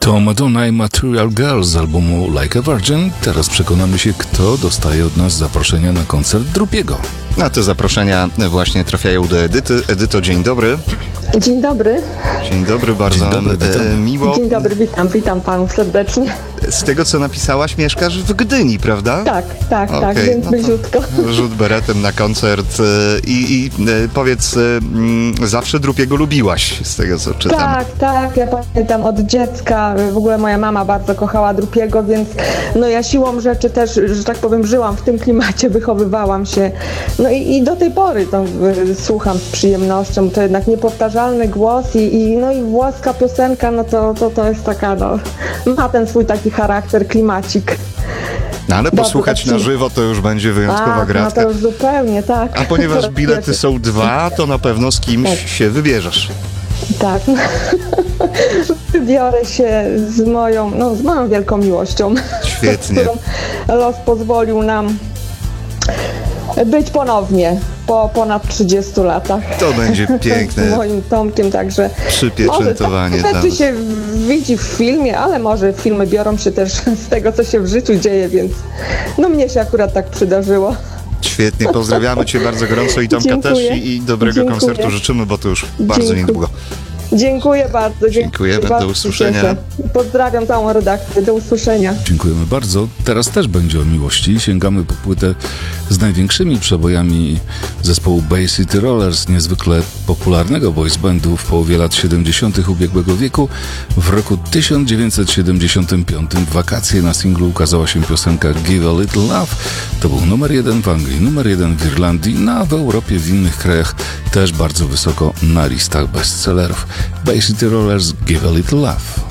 To Madonna i Material Girl z albumu Like a Virgin. Teraz przekonamy się, kto dostaje od nas zaproszenia na koncert Drupiego. A te zaproszenia właśnie trafiają do Edyty. Edyto, dzień dobry. Dzień dobry. Dzień dobry, bardzo Dzień dobry, miło. Dzień dobry, witam panów serdecznie. Z tego, co napisałaś, mieszkasz w Gdyni, prawda? Tak, więc bliziutko. Rzut beretem na koncert i powiedz, zawsze Drupiego lubiłaś, z tego, co czytam. Tak, ja pamiętam od dziecka, w ogóle moja mama bardzo kochała Drupiego, więc no ja siłą rzeczy też, że tak powiem, żyłam w tym klimacie, wychowywałam się. No i do tej pory to słucham z przyjemnością, to jednak niepowtarzalny głos i włoska piosenka, no to jest taka, no, ma ten swój taki charakter, klimacik. No ale posłuchać na żywo to już będzie wyjątkowa gratka. No to już zupełnie, tak. A ponieważ bilety są dwa, to na pewno z kimś się wybierzesz. Tak. Biorę się z moją wielką miłością. Świetnie. Którą los pozwolił nam być ponownie po ponad 30 latach. To będzie piękne. Z moim Tomkiem, także przypieczętowanie. Może rzeczy się widzi w filmie, ale może filmy biorą się też z tego, co się w życiu dzieje, więc no mnie się akurat tak przydarzyło. Świetnie, pozdrawiamy Cię bardzo gorąco i Tomka też i dobrego koncertu życzymy, bo to już bardzo niedługo. Dziękuję bardzo. Dziękujemy, do usłyszenia. Pozdrawiam całą redakcję, do usłyszenia. Dziękujemy bardzo. Teraz też będzie o miłości. Sięgamy po płytę z największymi przebojami zespołu Bay City Rollers, niezwykle popularnego boys bandu w połowie lat 70. ubiegłego wieku. W roku 1975 w wakacje na singlu ukazała się piosenka Give a Little Love. To był numer 1 w Anglii, numer 1 w Irlandii, a w Europie, w innych krajach też bardzo wysoko na listach bestsellerów. Bay City Rollers, Give a Little Love.